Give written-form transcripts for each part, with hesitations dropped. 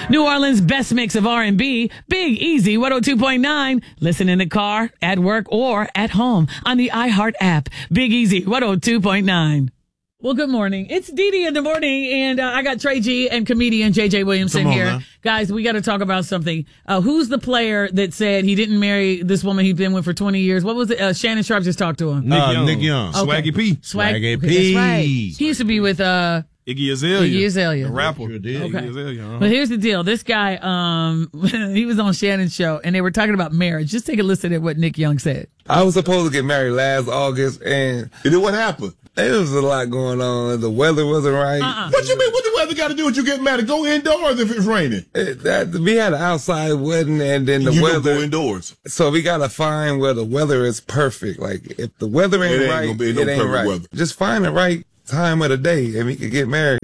New Orleans' best mix of R&B, Big Easy 102.9. Listen in the car, at work, or at home on the iHeart app. Big Easy 102.9. Well, good morning. It's Dee Dee in the morning, and I got Trey G and comedian JJ Williamson here. Now. Guys, we got to talk about something. Who's the player that said he didn't marry this woman he'd been with for 20 years? What was it? Shannon Sharp just talked to him. Nick Young. Okay. Swaggy P. Swaggy okay, P. that's right. He used to be with Iggy Azalea. Iggy Azalea. The rapper. Sure did. Okay. Iggy Azalea. But here's the deal. This guy, he was on Shannon's show, and they were talking about marriage. Just take a listen at what Nick Young said. I was supposed to get married last August, and then what happened? there was a lot going on. The weather wasn't right. What you mean? What the weather got to do with you getting married? Go indoors if it's raining. We had an outside wedding, and then the you weather. go indoors. So we gotta find where the weather is perfect. Like if the weather ain't, It ain't right, gonna be no it ain't perfect right. weather. Just find the right time of the day, and we could get married.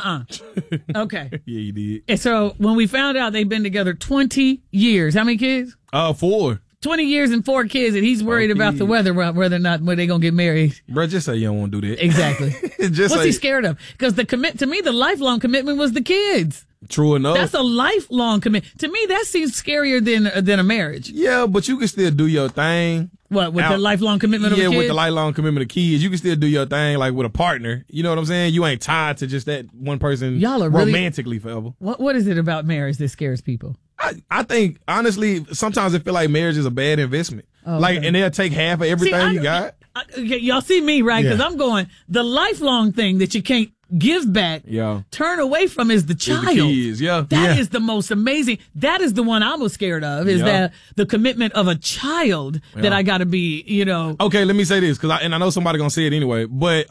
Okay. Yeah, you did. And so when we found out they've been together 20 years, how many kids? 4. 20 years and 4 kids, and he's worried about the weather, whether or not when they gonna get married. Bro, just say you don't want to do that. Exactly. Just What's say, he scared of? Because to me, the lifelong commitment was the kids. True enough. That's a lifelong commitment. To me, that seems scarier than a marriage. Yeah, but you can still do your thing. What, with the lifelong commitment of a Yeah, kid? with the lifelong commitment of kids, you can still do your thing like with a partner. You know what I'm saying? You ain't tied to just that one person Y'all are really- romantically forever. What is it about marriage that scares people? I think, honestly, sometimes I feel like marriage is a bad investment. Okay. Like, and they'll take half of everything you got. Okay, y'all see me, right? Because I'm going, the lifelong thing that you can't give back, Yeah. turn away from is the Is child. the kids, yeah. That is the most amazing. That is the one I was scared of, is Yeah. that the commitment of a child that Yeah. I got to be, Okay, let me say this, because I know somebody gonna say it anyway. But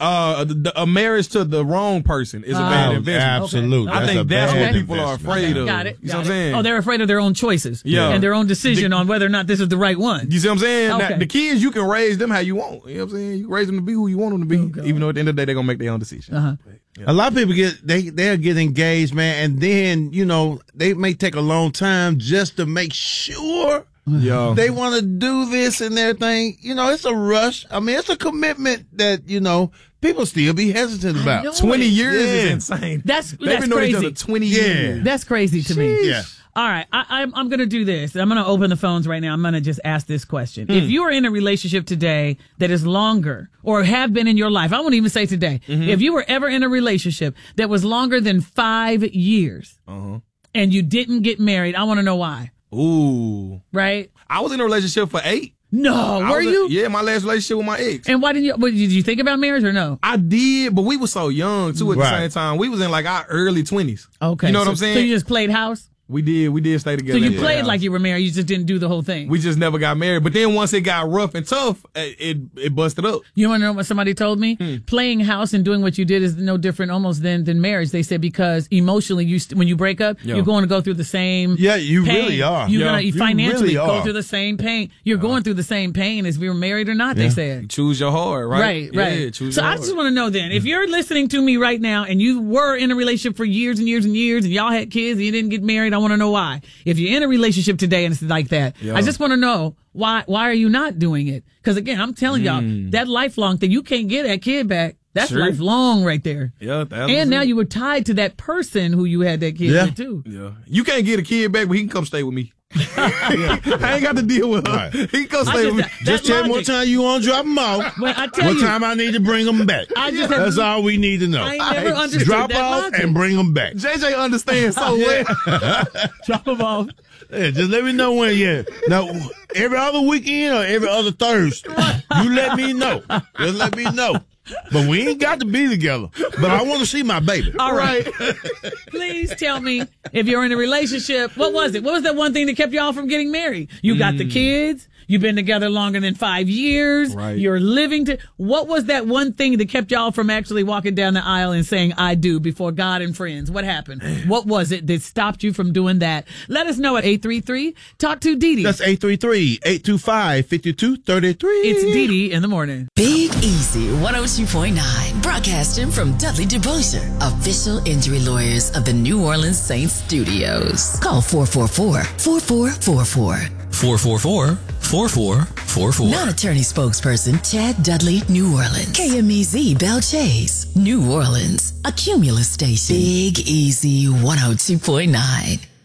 a marriage to the wrong person is a bad investment. Absolutely. I think that's bad what people are investment. afraid of. Got it. You know what I'm saying? Oh, they're afraid of their own choices. Yeah. And their own decision on whether or not this is the right one. You see what I'm saying? Okay. Now, the kids, you can raise them how you want. You know what I'm saying? You can raise them to be who you want them to be, even though at the end of the day they're gonna make their own decision. A lot of people they'll get engaged, man, and then, they may take a long time just to make sure Yeah. they want to do this and everything. It's a rush. I mean, it's a commitment that, people still be hesitant about. know. 20 years Yeah. is insane. That's They've been knowing each crazy. other 20 years. That's crazy to me. Yeah. All right, I'm going to do this. I'm going to open the phones right now. I'm going to just ask this question. If you are in a relationship today that is longer or have been in your life, I won't even say today. If you were ever in a relationship that was longer than 5 years and you didn't get married, I want to know why. Ooh. Right? I was in a relationship for 8. No, I were was you? Yeah, my last relationship with my ex. And why didn't you? Did you think about marriage or no? I did, but we were so young too at the Right. same time. We was in like our early 20s. Okay. You know what I'm saying? So you just played house? We did stay So together. you at played the like house. you were married. You just didn't do the whole thing. We just never got married. But then once it got rough and tough, it busted up. You want to know what somebody told me? Playing house and doing what you did is no different almost than marriage. They said because emotionally, when you break up, Yeah. you're going to go through the same Yeah, you pain. really are. You're Yeah. going to You financially really go are. through the same pain. You're going through the same pain as if you were married or not, they said. You choose your heart, right? Right. Yeah, choose So your I heart. just want to know then, if you're listening to me right now and you were in a relationship for years and years and years and y'all had kids and you didn't get married, I want to know why. If you're in a relationship today and it's like that, I just want to know why are you not doing it? Because again, I'm telling y'all, that lifelong thing, you can't get that kid back. That's Sure. lifelong right there. Yeah, And now you were tied to that person who you had that kid with too. Yeah. You can't get a kid back, but he can come stay with me. I ain't got to deal with her. Right. He can come stay with me. Just tell me what time you want to drop them off. Well, I tell What you, time I need to bring them back. That's all we need to know. I ain't never understood Drop that off logic. and bring them back. JJ understands so well. Drop them off. Yeah, just let me know when. Yeah. Now, every other weekend or every other Thursday, you let me know. Just let me know. But we ain't got to be together. But I want to see my baby. All right. Please tell me if you're in a relationship. What was it? What was that one thing that kept y'all from getting married? You got the kids. You've been together longer than 5 years. Right. You're living what was that one thing that kept y'all from actually walking down the aisle and saying, I do before God and friends? What happened? What was it that stopped you from doing that? Let us know at 833 Talk to Dee Dee. That's 833-825-5233. It's Dee Dee in the morning. Big Easy 102.9, broadcasting from Dudley DeBossier, official injury lawyers of the New Orleans Saints Studios. Call 444-4444. 444-4444. Non-attorney spokesperson Chad Dudley, New Orleans. KMEZ Bell Chase, New Orleans. A Cumulus station. Big Easy 102.9.